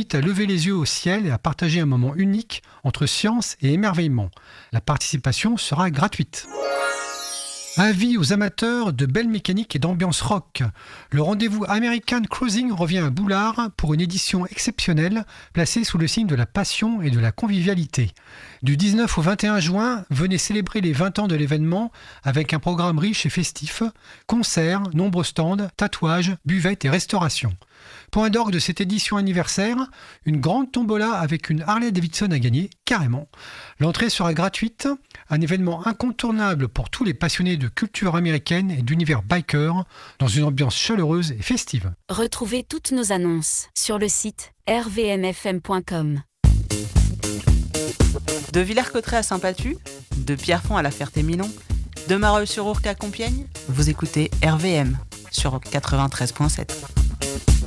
invite à lever les yeux au ciel et à partager un moment unique entre science et émerveillement. La participation sera gratuite. Avis aux amateurs de belles mécaniques et d'ambiance rock. Le rendez-vous American Cruising revient à Boulard pour une édition exceptionnelle placée sous le signe de la passion et de la convivialité. Du 19 au 21 juin, venez célébrer les 20 ans de l'événement avec un programme riche et festif, concerts, nombreux stands, tatouages, buvettes et restauration. Point d'orgue de cette édition anniversaire, une grande tombola avec une Harley Davidson à gagner, carrément. L'entrée sera gratuite, un événement incontournable pour tous les passionnés de culture américaine et d'univers biker, dans une ambiance chaleureuse et festive. Retrouvez toutes nos annonces sur le site rvmfm.com. De Villers-Cotterêts à Saint-Patu, de Pierrefonds à la Ferté-Milon, de Marolles-sur-Ourcq à Compiègne, vous écoutez RVM sur 93.7.